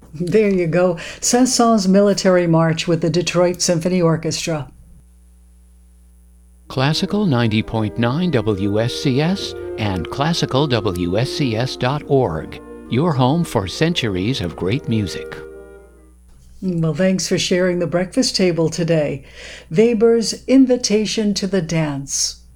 There you go. Saint-Saëns Military March with the Detroit Symphony Orchestra. Classical 90.9 WSCS and classicalwscs.org. Your home for centuries of great music. Well, thanks for sharing the breakfast table today. Weber's Invitation to the Dance.